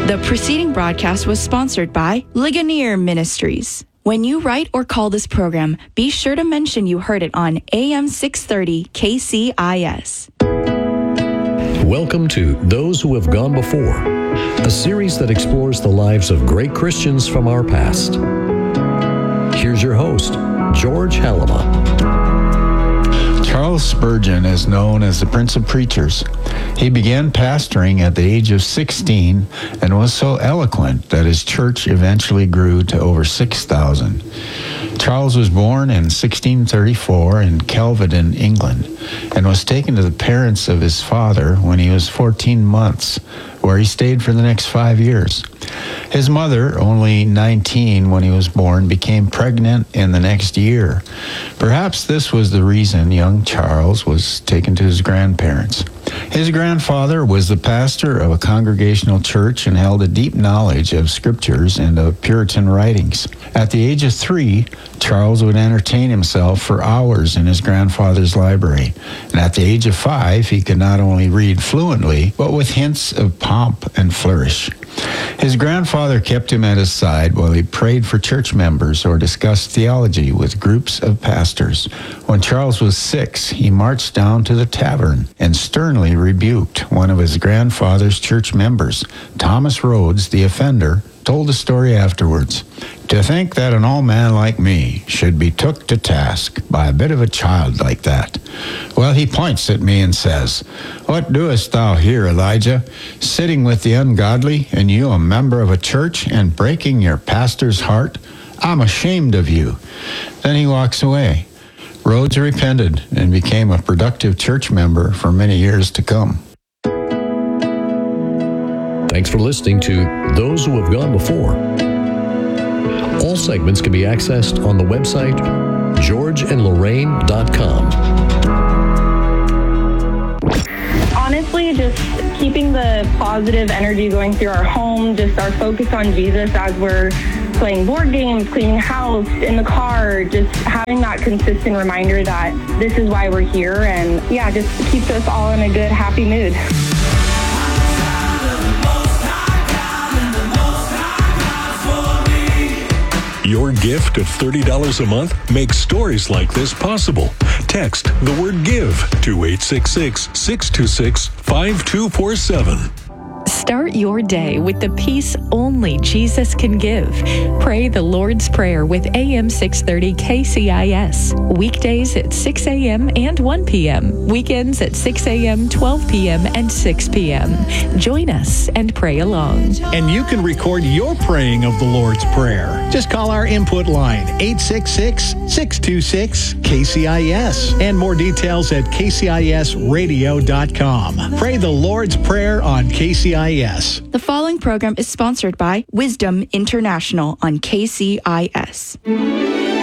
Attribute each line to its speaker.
Speaker 1: The preceding broadcast was sponsored by Ligonier Ministries. When you write or call this program, be sure to mention you heard it on AM 630 KCIS.
Speaker 2: Welcome to Those Who Have Gone Before, a series that explores the lives of great Christians from our past. Here's your host, George Halama.
Speaker 3: Charles Spurgeon is known as the Prince of Preachers. He began pastoring at the age of 16 and was so eloquent that his church eventually grew to over 6,000. Charles was born in 1634 in Kelvedon, England, and was taken to the parents of his father when he was 14 months, where he stayed for the next 5 years. His mother, only 19 when he was born, became pregnant in the next year. Perhaps this was the reason young Charles was taken to his grandparents. His grandfather was the pastor of a congregational church and held a deep knowledge of scriptures and of Puritan writings. At the age of 3, Charles would entertain himself for hours in his grandfather's library. And at the age of 5, he could not only read fluently, but with hints of pomp and flourish. His grandfather kept him at his side while he prayed for church members or discussed theology with groups of pastors. When Charles was 6, he marched down to the tavern and sternly rebuked one of his grandfather's church members. Thomas Rhodes, the offender, told the story afterwards. To think that an old man like me should be took to task by a bit of a child like that. Well, he points at me and says, "What doest thou here, Elijah, sitting with the ungodly, and you a member of a church, and breaking your pastor's heart? I'm ashamed of you." Then he walks away. Rhodes repented and became a productive church member for many years to come.
Speaker 2: Thanks for listening to Those Who Have Gone Before. All segments can be accessed on the website georgeandlorraine.com.
Speaker 4: Honestly, just keeping the positive energy going through our home, just our focus on Jesus as we're playing board games, cleaning house, in the car, just having that consistent reminder that this is why we're here, and yeah, just keeps us all in a good, happy mood.
Speaker 5: Your gift of $30 a month makes stories like this possible. Text the word GIVE to 866-626-5247.
Speaker 6: Start your day with the peace only Jesus can give. Pray the Lord's Prayer with AM 630 KCIS. Weekdays at 6 a.m. and 1 p.m. Weekends at 6 a.m., 12 p.m., and 6 p.m. Join us and pray along.
Speaker 7: And you can record your praying of the Lord's Prayer. Just call our input line, 866-626-KCIS. And more details at kcisradio.com. Pray the Lord's Prayer on KCIS.
Speaker 1: The following program is sponsored by Wisdom International on KCIS.